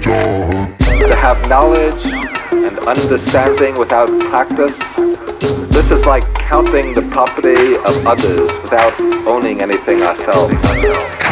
To have knowledge and understanding without practice, this is like counting the property of others without owning anything ourselves.